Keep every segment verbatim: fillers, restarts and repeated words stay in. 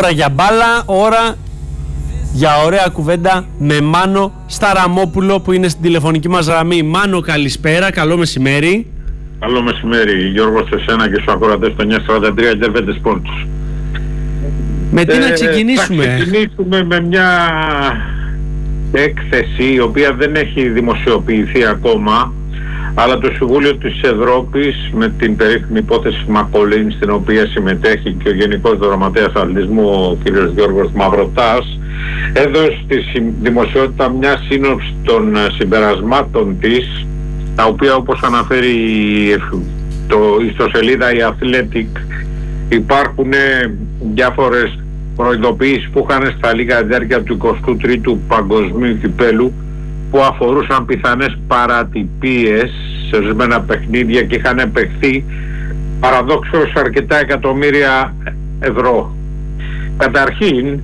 Ώρα για μπάλα, ώρα για ωραία κουβέντα με Μάνο Σταραμόπουλο που είναι στην τηλεφωνική μας γραμμή. Μάνο, καλησπέρα, καλό μεσημέρι. Καλό μεσημέρι, Γιώργο, σε σένα και στους ακροατές στο εννιακόσια σαράντα τρία Intervete Sports. Με τι ε, να ξεκινήσουμε? Θα ξεκινήσουμε με μια έκθεση η οποία δεν έχει δημοσιοποιηθεί ακόμα, αλλά το Συμβούλιο της Ευρώπης με την περίφημη υπόθεση Μακολίν, στην οποία συμμετέχει και ο Γενικός Γραμματέας Αθλητισμού ο κ. Γιώργος Μαυροτάς, έδωσε στη δημοσιότητα μια σύνοψη των συμπερασμάτων της, τα οποία, όπως αναφέρει το ιστοσελίδα η Athletic, υπάρχουν διάφορες προειδοποιήσεις που είχαν σταλεί κατά τη διάρκεια του εικοστού τρίτου Παγκοσμίου Κυπέλου, που αφορούσαν πιθανές παρατυπίες σε ορισμένα παιχνίδια και είχαν επεχθεί παραδόξως αρκετά εκατομμύρια ευρώ. Καταρχήν,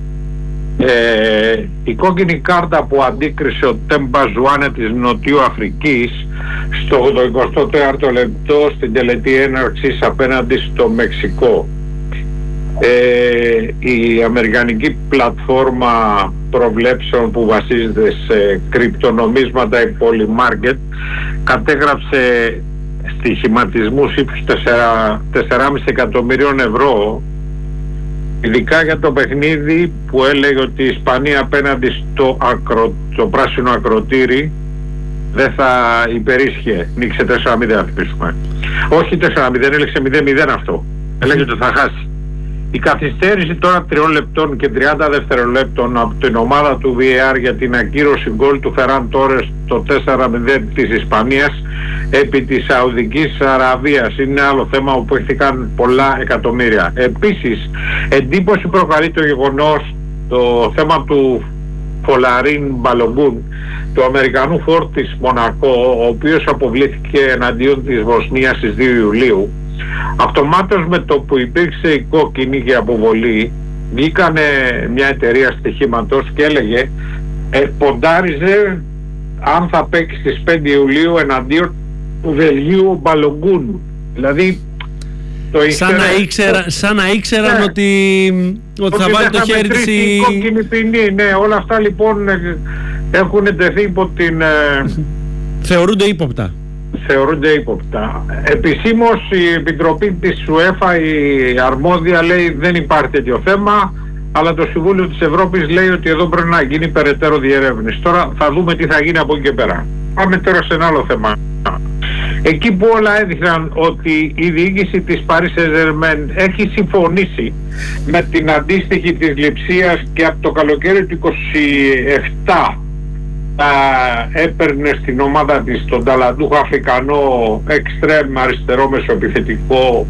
ε, η κόκκινη κάρτα που αντίκρισε ο Τέμπα Ζουάνε της Νοτιού Αφρικής στο εικοστό τέταρτο λεπτό στην τελετή έναρξης απέναντι στο Μεξικό. Ε, η αμερικανική πλατφόρμα προβλέψεων που βασίζεται σε κρυπτονομίσματα, η Polymarket, κατέγραψε στοιχηματισμούς ύψους τέσσερα κόμμα πέντε εκατομμυρίων ευρώ, ειδικά για το παιχνίδι που έλεγε ότι η Ισπανία απέναντι στο, ακρο, στο πράσινο ακροτήρι δεν θα υπερίσχε. Νίκησε τέσσερα μηδέν, να θυμίσουμε. Όχι τέσσερα μηδέν, έλεξε μηδέν μηδέν αυτό. Έλεγε ότι θα χάσει. Η καθυστέρηση τώρα τριών λεπτών και τριάντα δευτερολέπτων από την ομάδα του βι έι αρ για την ακύρωση γκολ του Φεράν Τόρες το τέσσερα μηδέν της Ισπανίας επί της Σαουδικής Αραβίας είναι άλλο θέμα όπου έχθηκαν πολλά εκατομμύρια. Επίσης, εντύπωση προκαλεί το γεγονός, το θέμα του Φολαρίν Μπαλογκούν, του Αμερικανού φόρ της Μονακό, ο οποίος αποβλήθηκε εναντίον της Βοσνίας στις δύο Ιουλίου. Αυτομάτως με το που υπήρξε η κόκκινη και αποβολή, βγήκανε μια εταιρεία στοιχήματος και έλεγε ε, ποντάριζε αν θα παίξει στις πέντε Ιουλίου εναντίον του Βελγίου Μπαλογκούν. Δηλαδή το ήξερε, σαν να, ήξερα, σαν να ήξεραν ναι, ότι, ότι θα βάλει το χέρι της η κόκκινη ποινή. Ναι, όλα αυτά λοιπόν έχουν τεθεί υπό την... θεωρούνται ύποπτα. θεωρούνται ύποπτα. Επισήμως η Επιτροπή της UEFA, η αρμόδια, λέει δεν υπάρχει τέτοιο θέμα, αλλά το Συμβούλιο της Ευρώπης λέει ότι εδώ πρέπει να γίνει περαιτέρω διερεύνηση. Τώρα θα δούμε τι θα γίνει από εκεί και πέρα. Πάμε τώρα σε ένα άλλο θέμα. Εκεί που όλα έδειχναν ότι η διοίκηση της Paris Saint-Germain έχει συμφωνήσει με την αντίστοιχη της Λειψίας και από το καλοκαίρι του είκοσι επτά Uh, έπαιρνε στην ομάδα της τον ταλαντούχο Αφρικανό εξτρέμ αριστερό μεσοεπιθετικό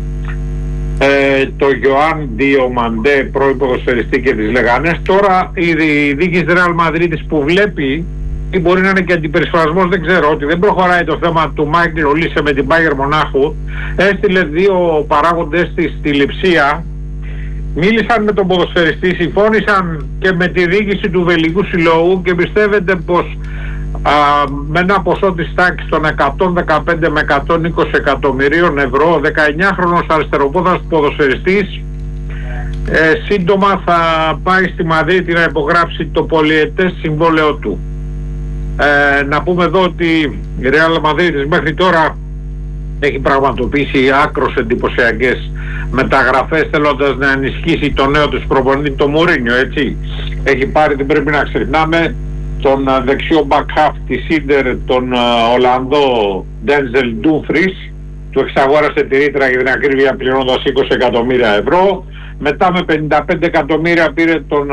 ε, το Γιωάν Διομαντέ, πρώην ποδοσφαιριστή και τις Λεγανές. Τώρα η διοίκηση της Ρεάλ Μαδρίτης που βλέπει, ή μπορεί να είναι και αντιπερισφρασμός, δεν ξέρω, ότι δεν προχωράει το θέμα του Μάικλ Ολίσε με την Μπάγερ Μονάχου, έστειλε δύο παράγοντες της στη Λειψία. Μίλησαν με τον ποδοσφαιριστή, συμφώνησαν και με τη διοίκηση του Βελγικού Συλλόγου και πιστεύετε πως α, με ένα ποσό της τάξης των εκατόν δεκαπέντε με εκατόν είκοσι εκατομμυρίων ευρώ, δεκαεννιάχρονος αριστεροπόδας ποδοσφαιριστής ε, σύντομα θα πάει στη Μαδρίτη να υπογράψει το πολυετές συμβόλαιο του. Ε, να πούμε εδώ ότι η Real Madrid μέχρι τώρα έχει πραγματοποιήσει άκρως εντυπωσιακές μεταγραφές, θέλοντας να ενισχύσει το νέο του προπονητή, το Μουρίνιο, έτσι. Έχει πάρει, δεν πρέπει να ξεχνάμε, τον δεξιό back half της Ίντερ, τον Ολλανδό Ντένζελ Ντούμφρις, του εξαγόρασε τη ρήτρα για την ακρίβεια πληρώνοντας είκοσι εκατομμύρια ευρώ. Μετά με πενήντα πέντε εκατομμύρια πήρε τον,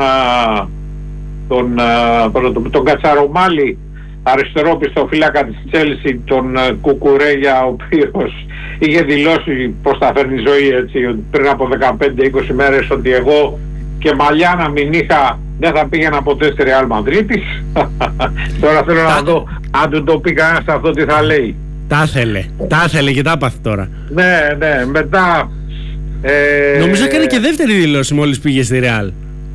τον, τον, τον, τον Κατσαρομάλη, αριστερό πιστοφύλακα της Chelsea, τον Κουκουρέγια, ο οποίος είχε δηλώσει πως θα φέρνει ζωή, έτσι, πριν από δεκαπέντε είκοσι μέρες, ότι εγώ και μαλλιά να μην είχα δεν θα πήγαινα ποτέ στη Real Madrid. Τώρα θέλω να δω αν του το πει κανένας αυτό τι θα λέει. Τα ήθελε, τα ήθελε και τα έπαθε τώρα. Ναι, ναι, μετά ε... νομίζω έκανε και δεύτερη δήλωση μόλις πήγε στη Real.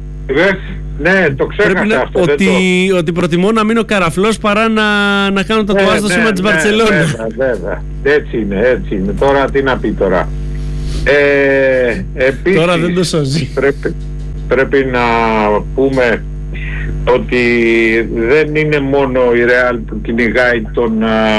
Ναι, το ξέχασα να, αυτό. Ότι, το... ότι προτιμώ να μείνω καραφλός παρά να, να κάνω τα ναι, τουάζ στο σήμα της Μπαρτσελώνα. Βέβαια, βέβαια. Έτσι είναι, έτσι είναι. Τώρα τι να πει τώρα. Ε, επίσης, τώρα δεν το σώζει. Πρέπει, πρέπει να πούμε ότι δεν είναι μόνο η Real που κυνηγάει τον,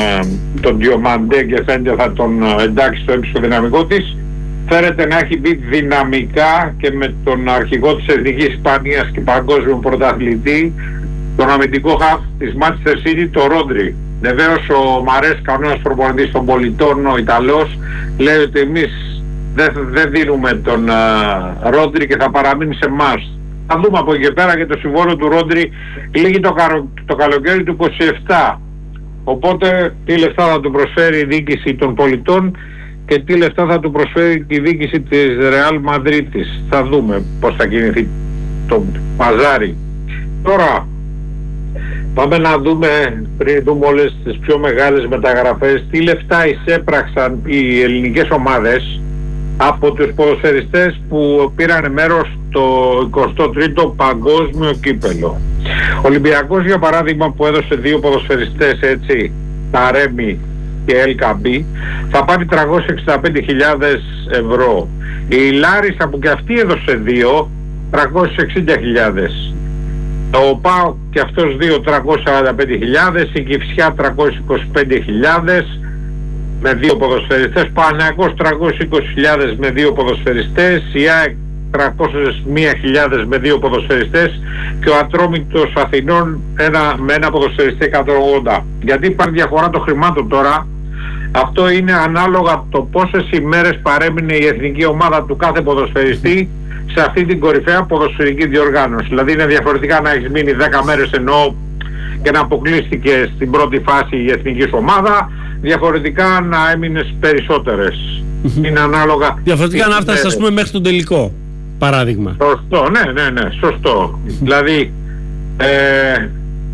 τον Διομαντέ και φαίνεται θα τον εντάξει στο ύψιστο δυναμικό της. Φαίνεται να έχει μπει δυναμικά και με τον αρχηγό της Εθνικής Ισπανίας και παγκόσμιο πρωταθλητή, τον αμυντικό χαφ της Manchester City, το Ρόντρι. Βεβαίως ο Μαρέσκα, ο νέος προπονητής των πολιτών, ο Ιταλός, λέει ότι εμείς δεν, δεν δίνουμε τον uh, Ρόντρι και θα παραμείνει σε εμάς. Θα δούμε από εκεί και πέρα, και το συμβόλαιο του Ρόντρι λύγει το, καρο, το καλοκαίρι του είκοσι επτά. Οπότε τι λεφτά θα του προσφέρει η διοίκηση των πολιτών και τι λεφτά θα του προσφέρει η διοίκηση της Ρεάλ Μαδρίτης. Θα δούμε πώς θα κινηθεί το παζάρι. Τώρα πάμε να δούμε, πριν δούμε όλες τις πιο μεγάλες μεταγραφές, τι λεφτά εισέπραξαν οι ελληνικές ομάδες από τους ποδοσφαιριστές που πήραν μέρος στο εικοστό τρίτο Παγκόσμιο Κύπελλο. Ο Ολυμπιακός, για παράδειγμα, που έδωσε δύο ποδοσφαιριστές, έτσι, Ταρέμι και Ελκαμπή, θα πάρει τριακόσιες εξήντα πέντε χιλιάδες ευρώ. Η Λάρισα, που και αυτή έδωσε δύο, τριακόσιες εξήντα χιλιάδες. Ο ΠΑΟΚ και αυτός δύο, τριακόσιες σαράντα πέντε χιλιάδες. Η Κυφσιά τριακόσιες είκοσι πέντε χιλιάδες με δύο ποδοσφαιριστές. Παναθηναϊκός τριακόσιες είκοσι χιλιάδες με δύο ποδοσφαιριστές. Η ΑΕΚ τριακόσιες μία χιλιάδες με δύο ποδοσφαιριστές και ο Ατρόμητος Αθηνών ένα, με ένα ποδοσφαιριστή εκατόν ογδόντα. Γιατί υπάρχει διαφορά των χρημάτων τώρα? Αυτό είναι ανάλογα το πόσες ημέρες παρέμεινε η εθνική ομάδα του κάθε ποδοσφαιριστή σε αυτή την κορυφαία ποδοσφαιρική διοργάνωση. Δηλαδή είναι διαφορετικά να έχεις μείνει δέκα μέρες, εννοώ, και να αποκλείστηκε στην πρώτη φάση η εθνική ομάδα, διαφορετικά να έμεινες περισσότερες. Είναι ανάλογα. Διαφορετικά να φτάσεις, ας πούμε, μέχρι τον τελικό, παράδειγμα. Σωστό, ναι, ναι, ναι, σωστό. Δηλαδή, ε,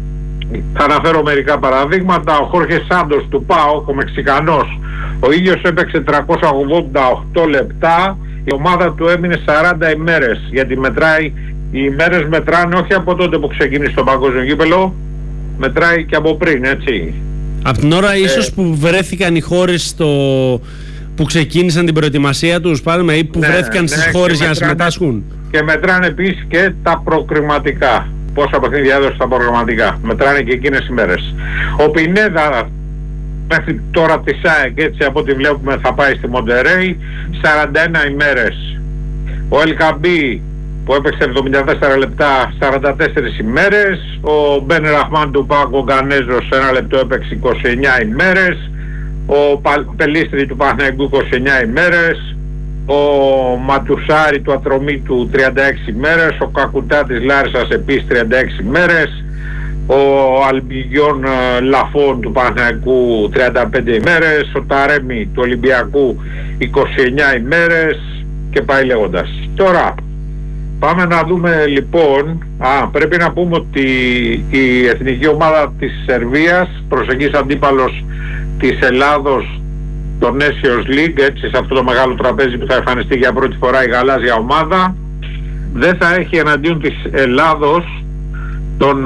θα αναφέρω μερικά παραδείγματα. Ο Χόρχε Σάντος του ΠΑΟΚ, ο Μεξικανός, ο ίδιος έπαιξε τριακόσια ογδόντα οκτώ λεπτά, η ομάδα του έμεινε σαράντα ημέρες, γιατί μετράει, οι ημέρες μετράνε όχι από τότε που ξεκίνησε το Παγκόσμιο Κύπελλο, μετράει και από πριν, έτσι. Από την ώρα ε, ίσως που βρέθηκαν οι χώρες στο... που ξεκίνησαν την προετοιμασία τους, παράδειγμα, ή που ναι, βρέθηκαν ναι, στις χώρες για να συμμετάσχουν. Και μετράνε επίσης και τα προκριματικά. Πόσα παιχνίδια έδωσε στα προγραμματικά. Μετράνε και εκείνες οι μέρες. Ο Πινέδα μέχρι τώρα της ΑΕΚ, έτσι από ό,τι βλέπουμε, θα πάει στη Μοντερέι, σαράντα ένα ημέρες. Ο Ελκαμπή που έπαιξε εβδομήντα τέσσερα λεπτά, σαράντα τέσσερις ημέρες. Ο Μπεν Ραχμάν του ΠΑΟΚ, ο Γκανέζος, ένα λεπτό έπαιξε είκοσι εννιά ημέρες. Ο Πελίστρη του Παναθηναϊκού είκοσι εννιά ημέρες. Ο Ματουσάρη του Ατρομήτου τριάντα έξι ημέρες. Ο Κακουτά της Λάρισας επίσης τριάντα έξι ημέρες. Ο Αλμπιγιόν Λαφών του Παναθηναϊκού τριάντα πέντε ημέρες. Ο Ταρέμι του Ολυμπιακού είκοσι εννιά ημέρες και πάει λέγοντας. Τώρα πάμε να δούμε λοιπόν, α, πρέπει να πούμε ότι η εθνική ομάδα της Σερβίας, προσεγγής αντίπαλος της Ελλάδος, το Nations League, έτσι, σε αυτό το μεγάλο τραπέζι που θα εμφανιστεί για πρώτη φορά η γαλάζια ομάδα, δεν θα έχει εναντίον της Ελλάδος τον,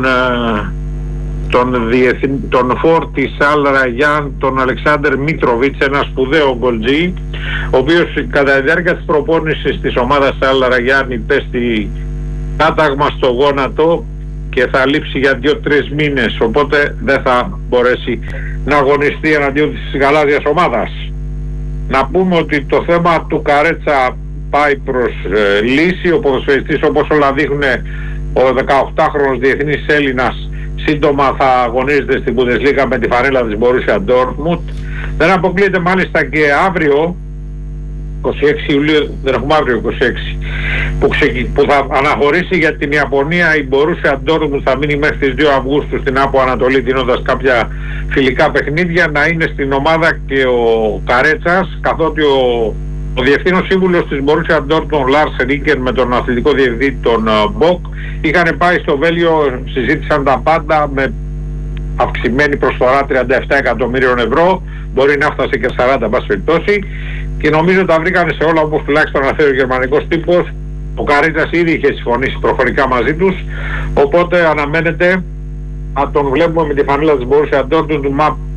τον, διεθν, τον φόρ της Αλ Ραγιάν, τον Αλεξάνδερ Μίτροβιτς, ένα σπουδαίο γκολτζή, ο οποίος κατά τη διάρκεια της προπόνησης της ομάδας Αλ Ραγιάν υπέστη κάταγμα στο γόνατο και θα λείψει για δύο τρεις μήνες, οπότε δεν θα μπορέσει να αγωνιστεί εναντίον της γαλάζιας ομάδας. Να πούμε ότι το θέμα του Καρέτσα πάει προς ε, λύση. Ο ποδοσφαιριστής, όπως όλα δείχνουν, ο δεκαοκτάχρονος διεθνής Έλληνας, σύντομα θα αγωνίζεται στην Bundesliga με τη φανέλα της Borussia Dortmund. Δεν αποκλείεται μάλιστα και αύριο, είκοσι έξι Ιουλίου, δεν έχουμε αύριο είκοσι έξι, που, ξεκι... που θα αναχωρήσει για την Ιαπωνία η Borussia Dortmund, θα μείνει μέχρι τις δύο Αυγούστου στην Άπο Ανατολή δίνοντας κάποια φιλικά παιχνίδια, να είναι στην ομάδα και ο Καρέτσας, καθότι ο, ο διευθύνων σύμβουλος της Borussia Dortmund, Lars Ricken, με τον αθλητικό διευθυντή τον Μποκ, είχαν πάει στο Βέλγιο, συζήτησαν τα πάντα με αυξημένη προσφορά τριάντα επτά εκατομμύριων ευρώ, μπορεί να φτάσει και σαράντα πάση περιπτώσει, και νομίζω τα βρήκανε σε όλα, όπως τουλάχιστον αναφέρει ο γερμανικός τύπος. Ο Καρίτσας ήδη είχε συμφωνήσει προφορικά μαζί τους, οπότε αναμένεται να τον βλέπουμε με τη φανέλα της Borussia Dortmund, μα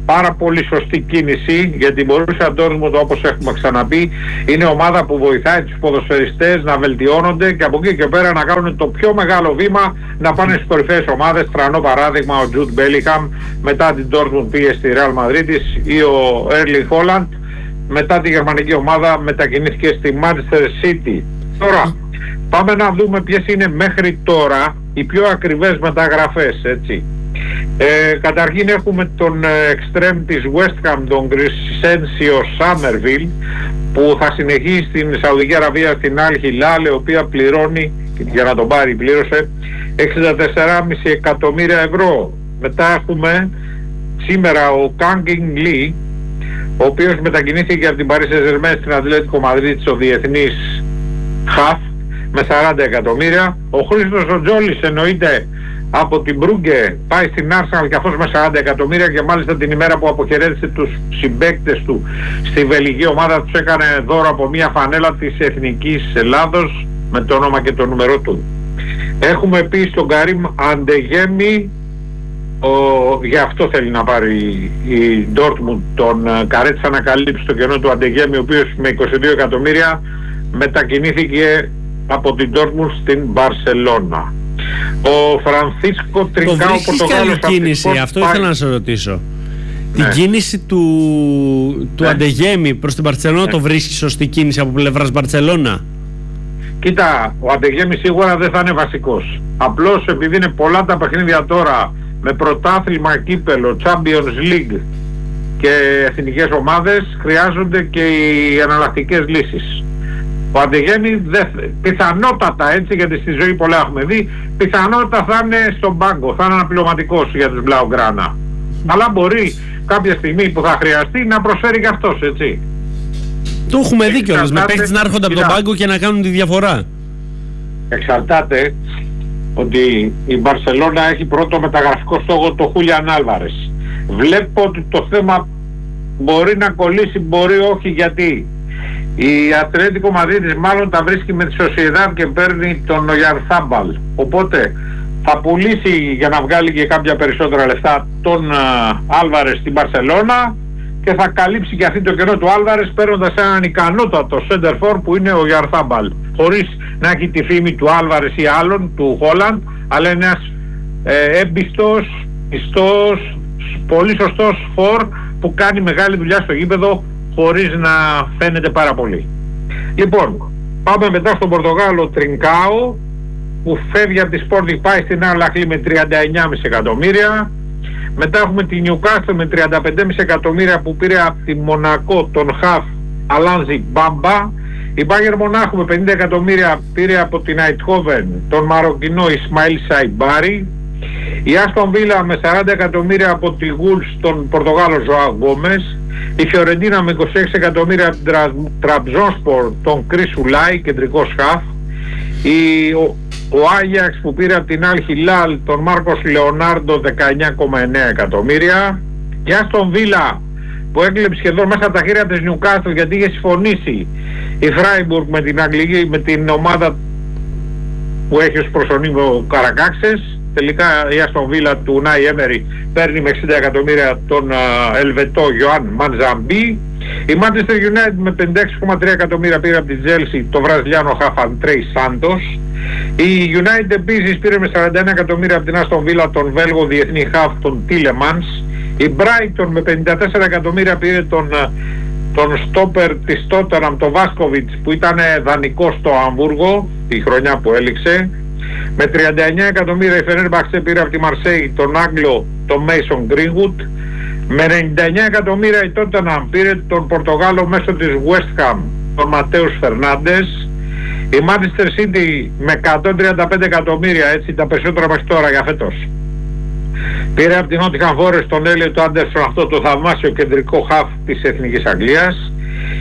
πάρα πολύ σωστή κίνηση, γιατί η Borussia Dortmund, όπως έχουμε ξαναπεί, είναι ομάδα που βοηθάει τους ποδοσφαιριστές να βελτιώνονται και από εκεί και πέρα να κάνουν το πιο μεγάλο βήμα, να πάνε στις κορυφαίες ομάδες. Τρανό παράδειγμα ο Jude Bellingham, μετά την Dortmund πήγε στη Real Madrid ή ο Erling Haaland μετά τη γερμανική ομάδα μετακινήθηκε στη Manchester City. Τώρα πάμε να δούμε ποιες είναι μέχρι τώρα οι πιο ακριβές μεταγραφές, έτσι. Ε, καταρχήν έχουμε τον εξτρέμ της West Ham, τον Crescencio Summerville, που θα συνεχίσει στην Σαουδική Αραβία, στην Al Hilal, η οποία πληρώνει, για να τον πάρει πλήρωσε εξήντα τέσσερα κόμμα πέντε εκατομμύρια ευρώ. Μετά έχουμε σήμερα ο Kangin Lee, ο οποίος μετακινήθηκε από την Paris Saint-Germain στην Ατλέτικο Μαδρίτης, ο διεθνής χαφ, με σαράντα εκατομμύρια. Ο Χρήστος ο Τζόλης εννοείται από την Μπρούγκε, πάει στην Arsenal και αυτός με σαράντα εκατομμύρια, και μάλιστα την ημέρα που αποχαιρέτησε τους συμπαίκτες του στη βελγική ομάδα τους έκανε δώρο από μια φανέλα της Εθνικής Ελλάδος με το όνομα και το νούμερό του. Έχουμε επίσης τον Καρίμ Αντεγέμι, ο, γι' αυτό θέλει να πάρει η Dortmund τον Καρέτσα να καλύψει το κενό του Αντεγέμι, ο οποίος με είκοσι δύο εκατομμύρια μετακινήθηκε από την Dortmund στην Μπαρσελώνα. Ο Φρανσίσκο Τρινκάο, το βρίσκεις καλή κίνηση, αυτό ήθελα να σε ρωτήσω. Ναι. Την κίνηση του, του ναι. Αντεγέμι προς την Μπαρσελώνα, ναι. Το βρίσκεις σωστή κίνηση από πλευράς Μπαρσελώνα? Κοίτα, ο Αντεγέμι σίγουρα δεν θα είναι βασικός. Απλώς επειδή είναι πολλά τα παιχνίδια τώρα με πρωτάθλημα, κύπελο, Champions League και εθνικές ομάδες, χρειάζονται και οι εναλλακτικές λύσεις. Ο Αντεγέμι πιθανότατα, έτσι, γιατί στη ζωή πολλά έχουμε δει, πιθανότατα θα είναι στον πάγκο, θα είναι αναπληρωματικός για τους Μπλαουγκράνα. Αλλά μπορεί κάποια στιγμή που θα χρειαστεί να προσφέρει και αυτός, έτσι. Το έχουμε δει κιόλας, με παίκτες να έρχονται από τον πάγκο και να κάνουν τη διαφορά. Εξαρτάται ότι η Μπαρσελώνα έχει πρώτο μεταγραφικό στόχο το Χούλιαν Άλβαρες. Βλέπω ότι το θέμα μπορεί να κολλήσει, μπορεί όχι, γιατί η Ατλέτικο Μαδρίτης μάλλον τα βρίσκει με τη Σοσιεδάδ και παίρνει τον Ογιαρθάμπαλ. Οπότε θα πουλήσει για να βγάλει και κάποια περισσότερα λεφτά τον Άλβαρες στην Μπαρσελώνα και θα καλύψει και αυτή το κενό του Άλβαρες παίρνοντας έναν ικανότατο center for που είναι ο Ογιαρθάμπαλ, χωρίς να έχει τη φήμη του Άλβαρες ή άλλων, του Χόλαντ, αλλά είναι ένας ε, έμπιστος, πιστός, πολύ σωστός φορ που κάνει μεγάλη δουλειά στο γήπεδο χωρίς να φαίνεται πάρα πολύ. Λοιπόν, πάμε μετά στον Πορτογάλο Τρινκάο, που φεύγει από τη Sporting, πάει στην Al-Ahly με τριάντα εννιά κόμμα πέντε εκατομμύρια. Μετά έχουμε τη Newcastle με τριάντα πέντε κόμμα πέντε εκατομμύρια που πήρε από τη Μονακό τον Χαφ Αλάνζι Μπάμπα. Η Bayern Μονάχου με πενήντα εκατομμύρια πήρε από την Eindhoven τον Μαροκινό Ισμαήλ Σαϊμπάρι. Η Άστον Βίλα με σαράντα εκατομμύρια από τη Wolves τον Πορτογάλο Ζωάο Γκόμες. Η Φιωρεντίνα με είκοσι έξι εκατομμύρια από την Τραμπζόνσπορ τον Κρίς Ουλάι, κεντρικός χαφ. Η, ο, ο Άγιαξ που πήρε από την Al Hilal τον Μάρκος Λεωνάρντο δεκαεννιά κόμμα εννέα εκατομμύρια. Η Άστον Βίλα που έκλεψε σχεδόν μέσα από τα χέρια της Newcastle, γιατί είχε συμφωνήσει η Φράιμπουργκ με την Αγγλική, με την ομάδα που έχει ως προσωνύμιο ο Καρακάξες. Τελικά η Άστον Βίλα του Νάι Έμερι παίρνει με εξήντα εκατομμύρια τον uh, Ελβετό Ιωάν Μαντζαμπί. Η Manchester United με πενήντα έξι κόμμα τρία εκατομμύρια πήρε από τη Chelsea το βραζιλιάνο χαφ Αντρέι Σάντος. Η United επίσης πήρε με σαράντα ένα εκατομμύρια από την Άστον Βίλα τον Βέλγο διεθνή χαφ τον Τίλεμανς. Η Brighton με πενήντα τέσσερα εκατομμύρια πήρε τον, τον στόπερ της Tottenham, τον Βάσκοβιτς, που ήταν δανεικός στο Αμβούργο τη χρονιά που έληξε. Με τριάντα εννιά εκατομμύρια η Φενέρμπαξε πήρε από τη Μαρσέη τον Άγγλο τον Μέισον Γκρίνγουτ. Με ενενήντα εννιά εκατομμύρια η Tottenham πήρε τον Πορτογάλο μέσω της West Ham τον Ματέους Φερνάντες. Η Manchester City με εκατόν τριάντα πέντε εκατομμύρια, έτσι τα περισσότερα μέχρι τώρα για φέτος, πήρε από την Nottingham Forest τον Έλιοτ Άντερσον, αυτό το θαυμάσιο κεντρικό χαφ της Εθνικής Αγγλίας.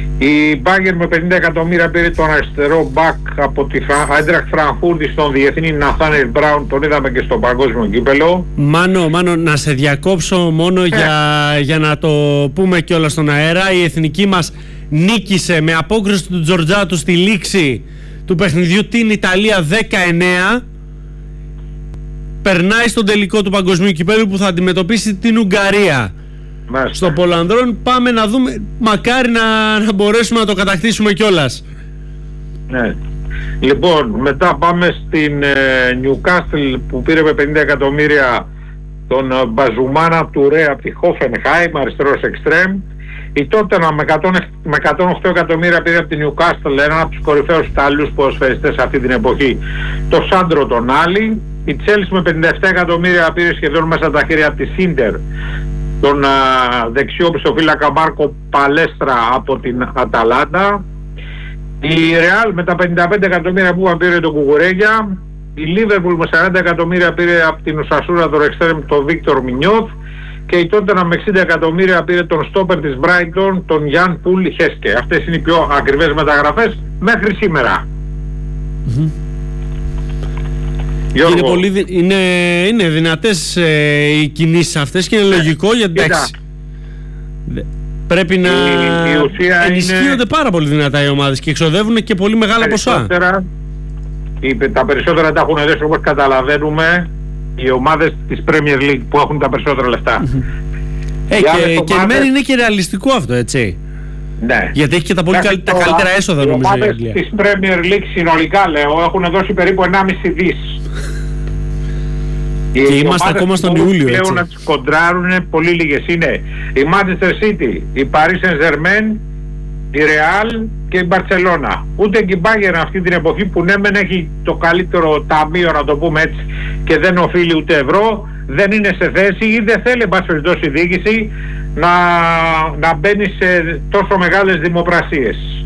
Η Bayern με πενήντα εκατομμύρια πήρε τον αριστερό μπακ από τη Eintracht Frankfurt στον διεθνή Ναθάνιελ Μπράουν, τον είδαμε και στο παγκόσμιο κύπελο. Μάνο, Μάνο, να σε διακόψω μόνο για, για να το πούμε κιόλας στον αέρα. Η εθνική μας νίκησε με απόκριση του Τζορτζάτου στη λήξη του παιχνιδιού την Ιταλία δέκα εννέα. Περνάει στον τελικό του παγκοσμίου κυπέλου που θα αντιμετωπίσει την Ουγγαρία. Μάλιστα. στο Πολανδρών. Πάμε να δούμε, μακάρι να, να μπορέσουμε να το κατακτήσουμε κιόλας. Ναι. Λοιπόν, μετά πάμε στην Νιουκάστλ ε, που πήρε με πενήντα εκατομμύρια τον ε, Μπαζουμάνα του Ρε από τη Χόφενχάιμ, αριστερός εξτρέμ. Η Τότεναμ με, με εκατόν οκτώ εκατομμύρια πήρε από την Νιουκάστλ, έναν από τους κορυφαίους Ιταλούς ποδοσφαιριστές αυτή την εποχή, το Σάντρο τον Άλλη. Η Τσέλσι με πενήντα επτά εκατομμύρια πήρε σχεδόν μέσα τα χέρια από τη Σίντερ τον α, δεξιό πιστοφύλακα Μάρκο Παλέστρα από την Αταλάντα. Η Ρεάλ με τα πενήντα πέντε εκατομμύρια που πήρε τον Κουκουρέγια. Η Λίβερπουλ με σαράντα εκατομμύρια πήρε από την Οσασούρα τον εξτρέμ τον Βίκτορ Μινιώθ. Και η Τότεναμ με εξήντα εκατομμύρια πήρε τον στόπερ της Μπράιτον, τον Γιάν Πουλ Χέσκε. Αυτές είναι οι πιο ακριβές μεταγραφές μέχρι σήμερα. Mm-hmm. Είναι, πολύ δυ... είναι, είναι δυνατές ε, οι κινήσεις αυτές και είναι λογικό, γιατί εντάξει, πρέπει να η, η ουσία ενισχύονται είναι... πάρα πολύ δυνατά οι ομάδες και εξοδεύουν και πολύ μεγάλα ποσά. Τα περισσότερα τα έχουν δέσει, όπως καταλαβαίνουμε, οι ομάδες της Premier League που έχουν τα περισσότερα λεφτά. ε, και ομάδες... και εμένα είναι και ρεαλιστικό αυτό, έτσι. Ναι. Γιατί έχει και τα, πολύ καλ... τα καλύτερα έσοδα, νομίζω. Οι ομάδες της Premier League συνολικά, λέω, έχουν δώσει περίπου ενάμιση δις. Και οι είμαστε ακόμα στον Ιούλιο, έτσι. Πλέον να τις κοντράρουν πολύ λίγες είναι η Manchester City, η Paris Saint-Germain, η Real και η Barcelona. Ούτε και η Bayern αυτή την εποχή, που ναι μεν έχει το καλύτερο ταμείο, να το πούμε έτσι, και δεν οφείλει ούτε ευρώ, δεν είναι σε θέση ή δεν θέλει, εν πάση περιπτώσει, η διοίκηση να, να μπαίνει σε τόσο μεγάλες δημοπρασίες.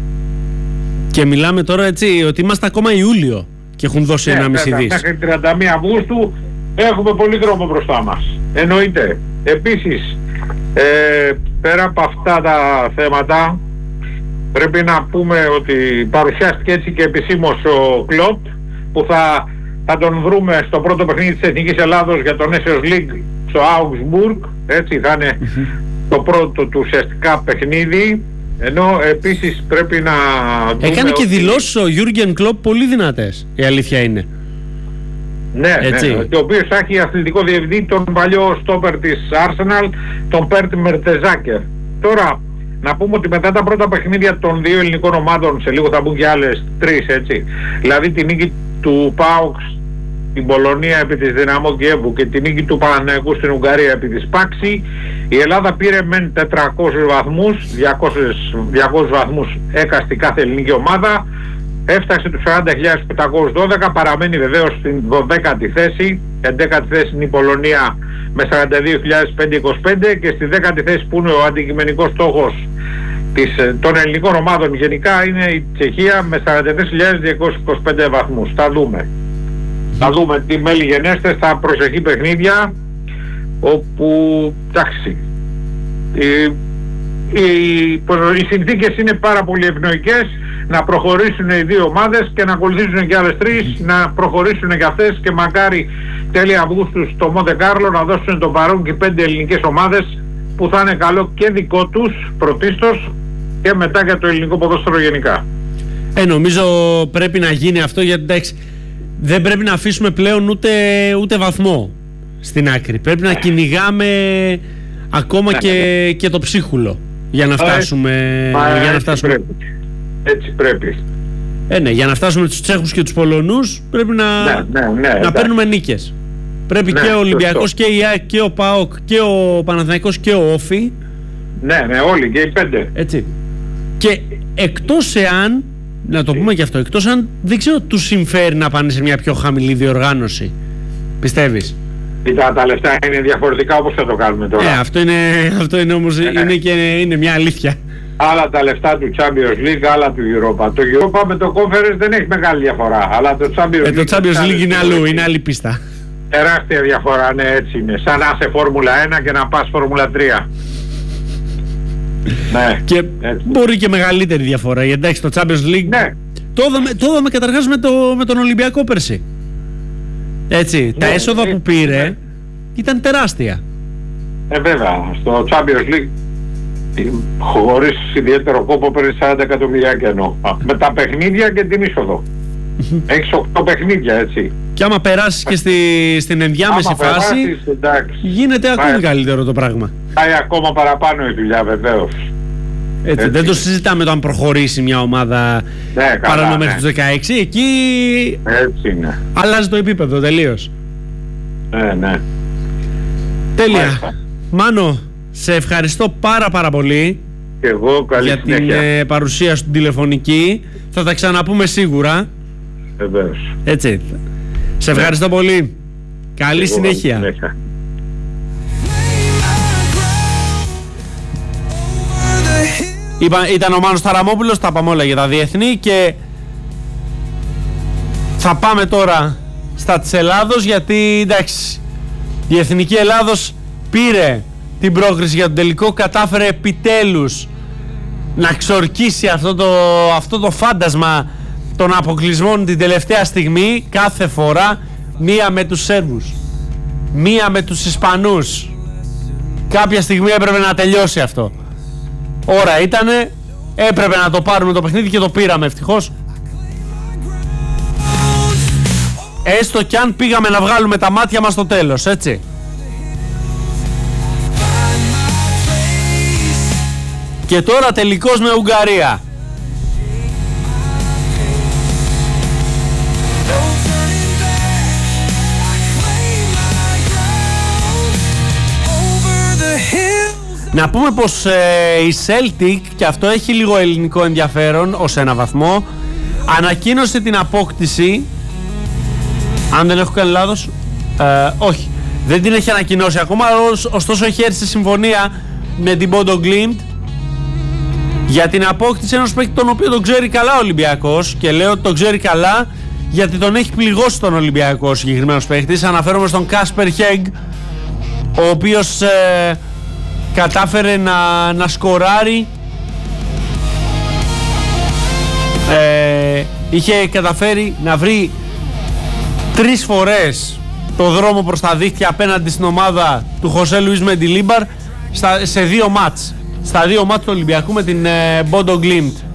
Και μιλάμε τώρα, έτσι, ότι είμαστε ακόμα Ιούλιο και έχουν δώσει ένα μισή δις. Μέχρι τριάντα μία Αυγούστου έχουμε πολύ δρόμο μπροστά μας. Εννοείται. Επίσης, ε, πέρα από αυτά τα θέματα, πρέπει να πούμε ότι παρουσιάστηκε έτσι και επισήμως ο Κλοπ, που θα, θα τον βρούμε στο πρώτο παιχνίδι της Εθνικής Ελλάδος για το Nations League στο Augsburg. Έτσι θα είναι mm-hmm. το πρώτο του ουσιαστικά παιχνίδι. Ενώ επίσης πρέπει να δούμε... Έκανε και ότι... δηλώσεις ο Γιούργεν Κλοπ πολύ δυνατές, η αλήθεια είναι. Ναι, έτσι. Ναι, και ο οποίος θα έχει αθλητικό διευθυντή τον παλιό στόπερ της Arsenal, τον Πέρτ Μερτεζάκερ. Τώρα, να πούμε ότι μετά τα πρώτα παιχνίδια των δύο ελληνικών ομάδων, σε λίγο θα μπουν και άλλες τρεις, έτσι. Δηλαδή την νίκη του ΠΑΟΚ στην Πολωνία επί της Δυναμό Κιέβου και την νίκη του Παναθηναϊκού στην Ουγγαρία επί της Πάξη, η Ελλάδα πήρε μεν τετρακόσιους βαθμούς, διακόσιους, διακόσιους βαθμούς έκαστη κάθε ελληνική ομάδα, έφτασε τους σαράντα χιλιάδες πεντακόσιους δώδεκα, παραμένει βεβαίως στην δωδέκατη θέση, εντέκατη θέση είναι η Πολωνία με σαράντα δύο χιλιάδες πεντακόσιους είκοσι πέντε και στη δέκατη θέση, που είναι ο αντικειμενικός στόχος της, των ελληνικών ομάδων γενικά, είναι η Τσεχία με σαράντα τρεις χιλιάδες διακόσιους είκοσι πέντε βαθμούς. Θα δούμε. Θα δούμε τι μέλη γενέστε στα προσεχή παιχνίδια, όπου, εντάξει, οι, οι, οι συνθήκες είναι πάρα πολύ ευνοϊκές να προχωρήσουν οι δύο ομάδες και να ακολουθήσουν και άλλες τρεις, να προχωρήσουν και αυτές, και μακάρι τέλη Αυγούστου στο Μοντε Κάρλο να δώσουν τον παρόν και πέντε ελληνικές ομάδες, που θα είναι καλό και δικό τους πρωτίστως και μετά για το ελληνικό ποδόσφαιρο γενικά. Ε, νομίζω πρέπει να γίνει αυτό, γιατί εντάξει, δεν πρέπει να αφήσουμε πλέον ούτε, ούτε βαθμό στην άκρη. Πρέπει να κυνηγάμε ακόμα και, και το ψίχουλο για να φτάσουμε, Μα, για να φτάσουμε. Πρέπει. Έτσι πρέπει. Ε, ναι, για να φτάσουμε τους Τσέχους και τους Πολωνούς πρέπει να, ναι, ναι, ναι, να παίρνουμε νίκες. Πρέπει ναι, και ο Ολυμπιακός και η ΑΕΚ και ο ΠΑΟΚ και ο Παναθηναϊκός και ο Όφι. Ναι, ναι, όλοι και οι πέντε. Έτσι. Και εκτός εάν, να το πούμε και αυτό, εκτός αν δεν ξέρω τους συμφέρει να πάνε σε μια πιο χαμηλή διοργάνωση. Πιστεύεις? Κοίτα, τα λεφτά είναι διαφορετικά, όπως θα το κάνουμε τώρα. Ναι, αυτό είναι, αυτό είναι όμως ναι, είναι και είναι μια αλήθεια. Άλλα τα λεφτά του Champions League, άλλα του Europa. Το Europa με το Conference δεν έχει μεγάλη διαφορά. Αλλά το Champions ε, League, το Champions League είναι αλλού, είναι άλλη πίστα. Τεράστια διαφορά, ναι, έτσι είναι. Σαν να είσαι Φόρμουλα ένα και να πας Φόρμουλα τρία. Ναι, και έτσι. Μπορεί και μεγαλύτερη διαφορά. Γιατί εντάξει, το Champions League ναι. το είδαμε, το είδαμε καταρχάς με, το, με τον Ολυμπιακό πέρσι. Έτσι, ναι, τα έσοδα ναι, που πήρε ναι. ήταν τεράστια. Ε, βέβαια, στο Champions League χωρίς ιδιαίτερο κόπο παίρνει σαράντα εκατομμύρια κενό. Με τα παιχνίδια και την είσοδο. Έχεις οκτώ παιχνίδια, έτσι. Και άμα περάσεις και στη, στην ενδιάμεση άμα φάση, περάσεις, εντάξει, γίνεται ακόμη καλύτερο το πράγμα. πάει ακόμα παραπάνω η δουλειά, βεβαίως. Έτσι, Έτσι. Δεν το συζητάμε όταν προχωρήσει μια ομάδα ναι, παρανό μέχρι τους δεκαέξι. Εκεί έτσι είναι. Αλλάζει το επίπεδο τελείως. Ναι, ναι. Τέλεια. Μάλιστα. Μάνο, σε ευχαριστώ πάρα πάρα πολύ. Και εγώ, καλή για συνέχεια. την ε, παρουσία σου τηλεφωνική. Θα τα ξαναπούμε σίγουρα. Βεβαίως. Έτσι. Σε ευχαριστώ ναι. πολύ. Καλή εγώ, συνέχεια. Καλή συνέχεια. Είπα, ήταν ο Μάνος Ταραμόπουλος, τα πάμε όλα για τα διεθνή και θα πάμε τώρα στα της Ελλάδος, γιατί εντάξει, η Εθνική Ελλάδος πήρε την πρόκριση για τον τελικό, κατάφερε επιτέλους να ξορκίσει αυτό το, αυτό το φάντασμα των αποκλεισμών την τελευταία στιγμή, κάθε φορά μία με τους Σέρβους, μία με τους Ισπανούς. Κάποια στιγμή έπρεπε να τελειώσει αυτό. Ώρα ήτανε, έπρεπε να το πάρουμε το παιχνίδι και το πήραμε ευτυχώς. Έστω κι αν πήγαμε να βγάλουμε τα μάτια μας στο τέλος, έτσι. Και τώρα τελικός με Ουγγαρία. Να πούμε πως ε, η Celtic, και αυτό έχει λίγο ελληνικό ενδιαφέρον ως ένα βαθμό, ανακοίνωσε την απόκτηση, αν δεν έχω κάνει λάθος, ε, όχι, δεν την έχει ανακοινώσει ακόμα, ωστόσο έχει έρθει σε συμφωνία με την Bodo Glimt για την απόκτηση ενός παίκτη τον οποίο τον ξέρει καλά ο Ολυμπιακός, και λέω ότι τον ξέρει καλά γιατί τον έχει πληγώσει τον Ολυμπιακό συγκεκριμένος παίκτης. Αναφέρομαι στον Κάσπερ Χέγκ, ο οποίος ε, κατάφερε να, να σκοράρει, ε, είχε καταφέρει να βρει τρεις φορές το δρόμο προς τα δίχτυα απέναντι στην ομάδα του Χωσέ Λουίς Μεντιλίμπαρ σε δύο μάτς, στα δύο μάτς του Ολυμπιακού με την ε, Bodo Glimt.